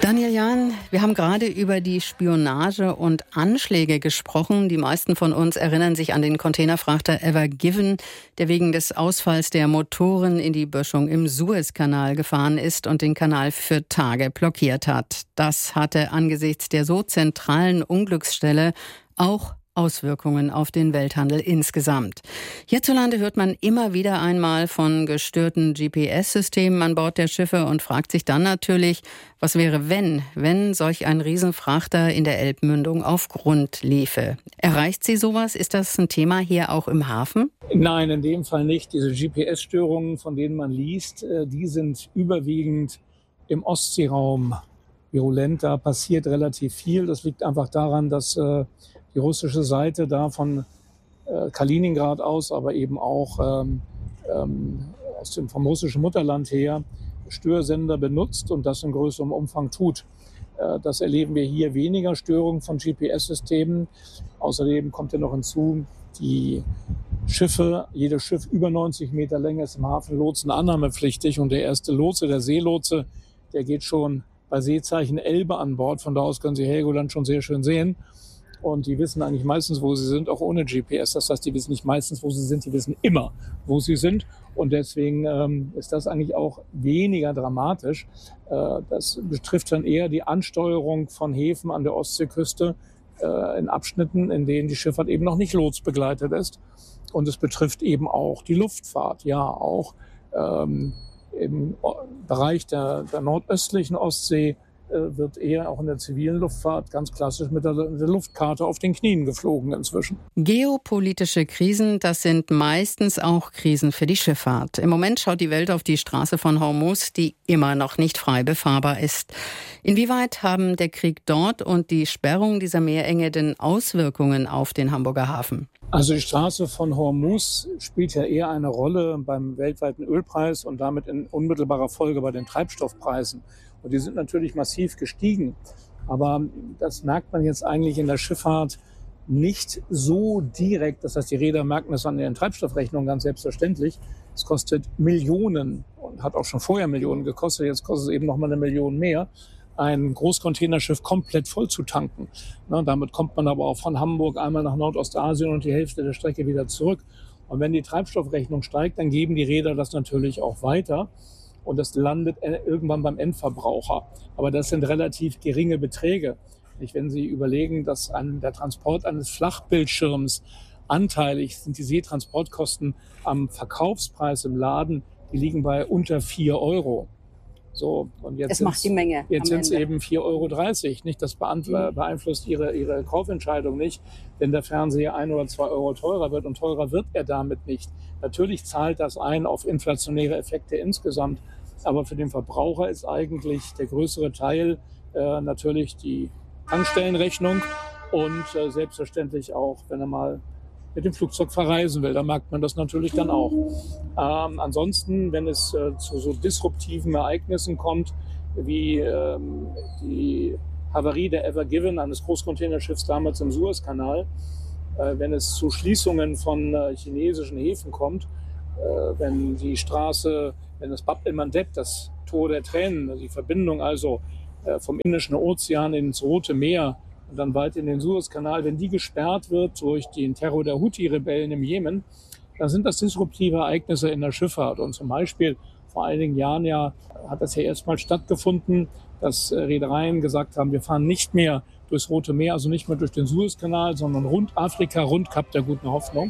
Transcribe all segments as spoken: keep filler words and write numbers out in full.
Daniel Jahn, wir haben gerade über die Spionage und Anschläge gesprochen. Die meisten von uns erinnern sich an den Containerfrachter Ever Given, der wegen des Ausfalls der Motoren in die Böschung im Suezkanal gefahren ist und den Kanal für Tage blockiert hat. Das hatte angesichts der so zentralen Unglücksstelle auch Auswirkungen auf den Welthandel insgesamt. Hierzulande hört man immer wieder einmal von gestörten G P S-Systemen an Bord der Schiffe und fragt sich dann natürlich, was wäre, wenn, wenn solch ein Riesenfrachter in der Elbmündung auf Grund liefe. Erreicht Sie sowas? Ist das ein Thema hier auch im Hafen? Nein, in dem Fall nicht. Diese G P S-Störungen, von denen man liest, die sind überwiegend im Ostseeraum virulent. Da passiert relativ viel. Das liegt einfach daran, dass die russische Seite da von äh, Kaliningrad aus, aber eben auch ähm, ähm, aus dem, vom russischen Mutterland her Störsender benutzt und das in größerem Umfang tut. Äh, das erleben wir hier weniger Störungen von G P S-Systemen. Außerdem kommt ja noch hinzu, die Schiffe, jedes Schiff über neunzig Meter Länge ist im Hafen lotsenannahmepflichtig und der erste Lotse, der Seelotse, der geht schon bei Seezeichen Elbe an Bord. Von da aus können Sie Helgoland schon sehr schön sehen. Und die wissen eigentlich meistens, wo sie sind, auch ohne G P S. Das heißt, die wissen nicht meistens, wo sie sind, die wissen immer, wo sie sind. Und deswegen ähm, ist das eigentlich auch weniger dramatisch. Äh, das betrifft dann eher die Ansteuerung von Häfen an der Ostseeküste äh, in Abschnitten, in denen die Schifffahrt eben noch nicht lotsbegleitet ist. Und es betrifft eben auch die Luftfahrt. Ja, auch ähm, im Bereich der, der nordöstlichen Ostsee wird eher auch in der zivilen Luftfahrt ganz klassisch mit der, der Luftkarte auf den Knien geflogen inzwischen. Geopolitische Krisen, das sind meistens auch Krisen für die Schifffahrt. Im Moment schaut die Welt auf die Straße von Hormuz, die immer noch nicht frei befahrbar ist. Inwieweit haben der Krieg dort und die Sperrung dieser Meerenge denn Auswirkungen auf den Hamburger Hafen? Also die Straße von Hormuz spielt ja eher eine Rolle beim weltweiten Ölpreis und damit in unmittelbarer Folge bei den Treibstoffpreisen. Und die sind natürlich massiv gestiegen. Aber das merkt man jetzt eigentlich in der Schifffahrt nicht so direkt. Das heißt, die Reeder merken das an ihren Treibstoffrechnungen ganz selbstverständlich. Es kostet Millionen und hat auch schon vorher Millionen gekostet. Jetzt kostet es eben noch mal eine Million mehr, ein Großcontainerschiff komplett voll zu tanken. Na, damit kommt man aber auch von Hamburg einmal nach Nordostasien und die Hälfte der Strecke wieder zurück. Und wenn die Treibstoffrechnung steigt, dann geben die Reeder das natürlich auch weiter. Und das landet irgendwann beim Endverbraucher. Aber das sind relativ geringe Beträge. Wenn Sie überlegen, dass an der Transport eines Flachbildschirms anteilig sind die Seetransportkosten am Verkaufspreis im Laden, die liegen bei unter vier Euro. So, und jetzt das macht die Menge. Jetzt sind es eben vier Euro dreißig. Nicht? Das beeinflusst ihre, ihre Kaufentscheidung nicht, wenn der Fernseher ein oder zwei Euro teurer wird. Und teurer wird er damit nicht. Natürlich zahlt das ein auf inflationäre Effekte insgesamt. Aber für den Verbraucher ist eigentlich der größere Teil äh, natürlich die Tankstellenrechnung und äh, selbstverständlich auch, wenn er mal mit dem Flugzeug verreisen will, da merkt man das natürlich dann auch. Ähm, ansonsten, wenn es äh, zu so disruptiven Ereignissen kommt, wie ähm, die Havarie der Ever Given, eines Großcontainerschiffs damals im Suezkanal, äh, wenn es zu Schließungen von äh, chinesischen Häfen kommt, äh, wenn die Straße, wenn das Bab el-Mandeb, das Tor der Tränen, die Verbindung also äh, vom Indischen Ozean ins Rote Meer und dann weit in den Suezkanal, wenn die gesperrt wird durch den Terror der Houthi-Rebellen im Jemen, dann sind das disruptive Ereignisse in der Schifffahrt. Und zum Beispiel vor einigen Jahren ja hat das ja erstmal stattgefunden, dass Reedereien gesagt haben, wir fahren nicht mehr durchs Rote Meer, also nicht mehr durch den Suezkanal, sondern rund Afrika, rund Kap der Guten Hoffnung.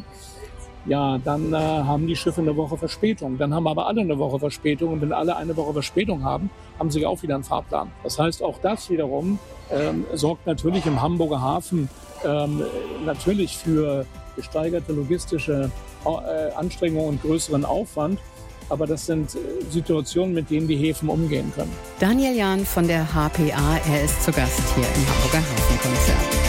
Ja, dann äh, haben die Schiffe eine Woche Verspätung. Dann haben aber alle eine Woche Verspätung. Und wenn alle eine Woche Verspätung haben, haben sie auch wieder einen Fahrplan. Das heißt, auch das wiederum ähm, sorgt natürlich im Hamburger Hafen ähm, natürlich für gesteigerte logistische äh, Anstrengungen und größeren Aufwand. Aber das sind äh, Situationen, mit denen die Häfen umgehen können. Daniel Jahn von der H P A, er ist zu Gast hier im Hamburger Hafenkonzert.